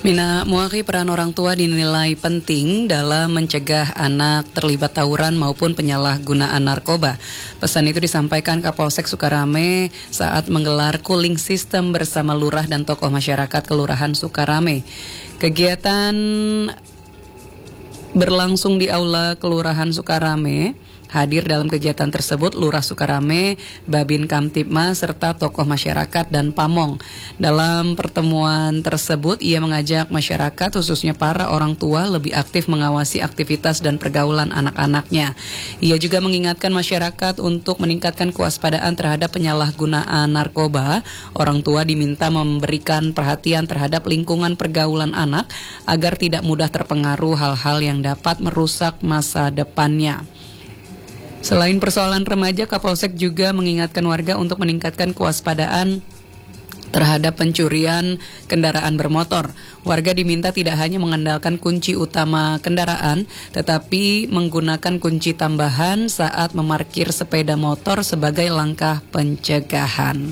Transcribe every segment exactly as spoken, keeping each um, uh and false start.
Mina Muari, peran orang tua dinilai penting dalam mencegah anak terlibat tawuran maupun penyalahgunaan narkoba. Pesan itu disampaikan Kapolsek Sukarame saat menggelar cooling system bersama lurah dan tokoh masyarakat Kelurahan Sukarame. Kegiatan berlangsung di Aula Kelurahan Sukarame. Hadir dalam kegiatan tersebut Lurah Sukarame, Babin Kamtipmas, serta tokoh masyarakat dan pamong. Dalam pertemuan tersebut, ia mengajak masyarakat, khususnya para orang tua, lebih aktif mengawasi aktivitas dan pergaulan anak-anaknya. Ia juga mengingatkan masyarakat untuk meningkatkan kewaspadaan terhadap penyalahgunaan narkoba. Orang tua diminta memberikan perhatian terhadap lingkungan pergaulan anak agar tidak mudah terpengaruh hal-hal yang dapat merusak masa depannya. Selain persoalan remaja, Kapolsek juga mengingatkan warga untuk meningkatkan kewaspadaan terhadap pencurian kendaraan bermotor. Warga diminta tidak hanya mengandalkan kunci utama kendaraan, tetapi menggunakan kunci tambahan saat memarkir sepeda motor sebagai langkah pencegahan.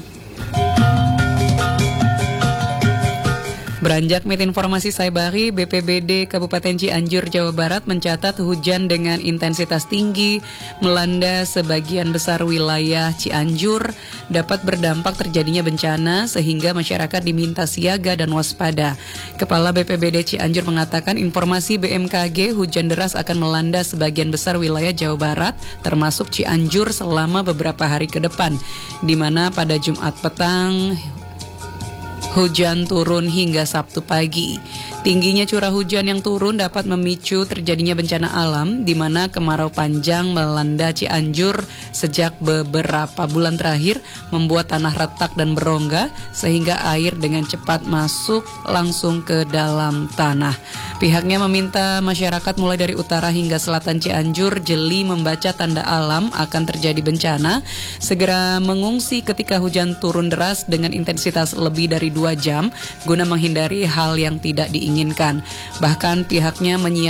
Beranjak mit informasi Saibari, B P B D Kabupaten Cianjur, Jawa Barat mencatat hujan dengan intensitas tinggi melanda sebagian besar wilayah Cianjur dapat berdampak terjadinya bencana sehingga masyarakat diminta siaga dan waspada. Kepala B P B D Cianjur mengatakan informasi B M K G hujan deras akan melanda sebagian besar wilayah Jawa Barat termasuk Cianjur selama beberapa hari ke depan, di mana pada Jumat petang hujan turun hingga Sabtu pagi. Tingginya curah hujan yang turun dapat memicu terjadinya bencana alam, di mana kemarau panjang melanda Cianjur sejak beberapa bulan terakhir membuat tanah retak dan berongga sehingga air dengan cepat masuk langsung ke dalam tanah. Pihaknya meminta masyarakat mulai dari utara hingga selatan Cianjur jeli membaca tanda alam akan terjadi bencana, segera mengungsi ketika hujan turun deras dengan intensitas lebih dari dua jam guna menghindari hal yang tidak diinginkan. Bahkan pihaknya menyiapkan